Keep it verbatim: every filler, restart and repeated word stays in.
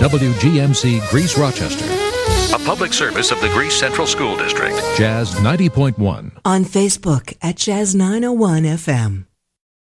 W G M C Greece Rochester. A public service of the Greece Central School District. Jazz ninety point one. On Facebook at Jazz nine oh one F M.